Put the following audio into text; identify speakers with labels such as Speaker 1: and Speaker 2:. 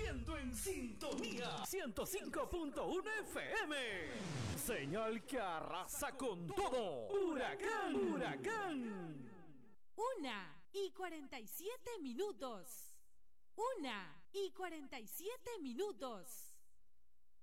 Speaker 1: poniendo en sintonía 105.1 FM. Señal que arrasa con todo. Huracán, huracán.
Speaker 2: 1:47 minutos. 1:47 minutos.